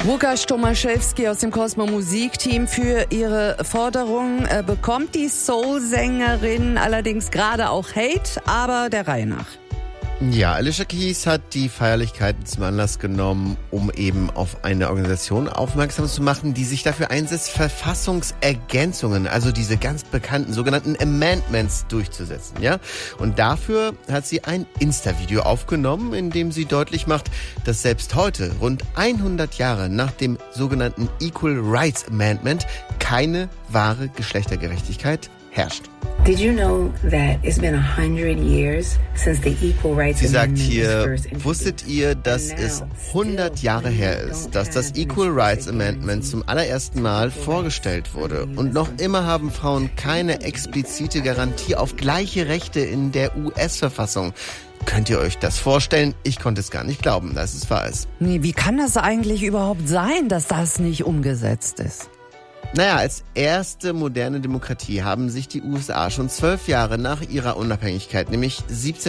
Łukasz Tomaszewski aus dem Cosmo Musikteam. Für ihre Forderung bekommt die Soul-Sängerin allerdings gerade auch Hate, aber der Reihe nach. Ja, Alicia Keys hat die Feierlichkeiten zum Anlass genommen, um eben auf eine Organisation aufmerksam zu machen, die sich dafür einsetzt, Verfassungsergänzungen, also diese ganz bekannten sogenannten Amendments durchzusetzen, ja? Und dafür hat sie ein Insta-Video aufgenommen, in dem sie deutlich macht, dass selbst heute, rund 100 Jahre nach dem sogenannten Equal Rights Amendment, keine wahre Geschlechtergerechtigkeit herrscht. Did you know that it's been 100 years since the Equal Rights Sie sagt Amendment was hier, first introduced? wusstet ihr, dass es 100 Jahre her ist, dass das Equal Rights Amendment zum allerersten Mal vorgestellt wurde? Und noch immer haben Frauen keine explizite Garantie auf gleiche Rechte in der US-Verfassung. Könnt ihr euch das vorstellen? Ich konnte es gar nicht glauben, dass es wahr ist. Nee, wie kann das eigentlich überhaupt sein, dass das nicht umgesetzt ist? Naja, als erste moderne Demokratie haben sich die USA schon 12 Jahre nach ihrer Unabhängigkeit, nämlich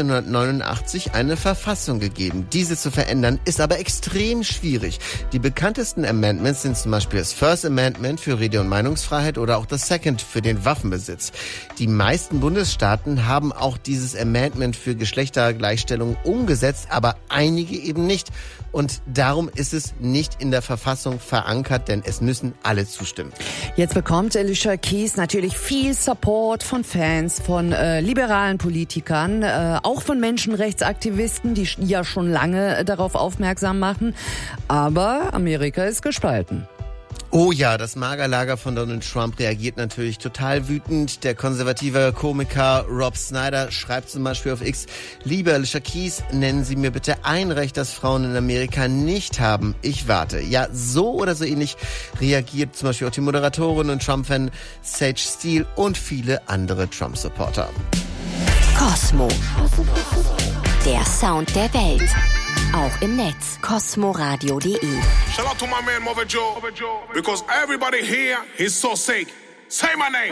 1789, eine Verfassung gegeben. Diese zu verändern, ist aber extrem schwierig. Die bekanntesten Amendments sind zum Beispiel das First Amendment für Rede- und Meinungsfreiheit oder auch das Second für den Waffenbesitz. Die meisten Bundesstaaten haben auch dieses Amendment für Geschlechtergleichstellung umgesetzt, aber einige eben nicht. Und darum ist es nicht in der Verfassung verankert, denn es müssen alle zustimmen. Jetzt bekommt Alicia Keys natürlich viel Support von Fans, von liberalen Politikern, auch von Menschenrechtsaktivisten, die ja schon lange darauf aufmerksam machen. Aber Amerika ist gespalten. Oh ja, das Magerlager von Donald Trump reagiert natürlich total wütend. Der konservative Komiker Rob Snyder schreibt zum Beispiel auf X: Liebe Alicia Keys, nennen Sie mir bitte ein Recht, das Frauen in Amerika nicht haben. Ich warte. Ja, so oder so ähnlich reagiert zum Beispiel auch die Moderatorin und Trump-Fan Sage Steele und viele andere Trump-Supporter. Cosmo. Der Sound der Welt. Auch im Netz. cosmoradio.de. Shout out to my man Mother Joe, because everybody here is so sick. Say my name.